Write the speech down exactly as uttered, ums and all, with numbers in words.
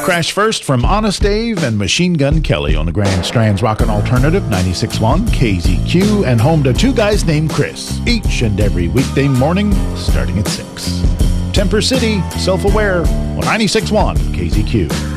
Crash First from Honest Dave and Machine Gun Kelly on the Grand Strand's Rockin' Alternative ninety-six point one K Z Q, and home to two guys named Chris each and every weekday morning starting at six. Temper City, Self-Aware on ninety-six point one K Z Q.